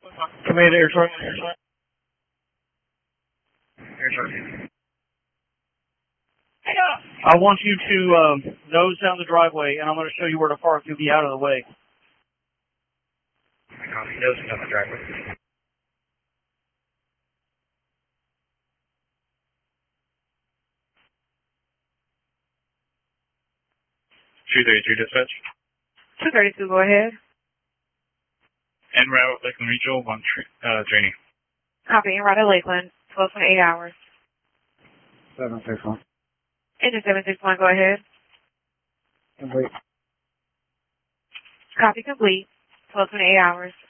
Command air truck. Air truck. I want you to nose down the driveway, and I'm going to show you where to park. You'll be out of the way. Copy. Nose down the driveway. Dispatch. 232, go ahead. En route, Lakeland Regional, one training. Copy, en route to Lakeland, 12.8 hours. 761. Engine 761, go ahead. Complete. Copy complete, 12.8 hours.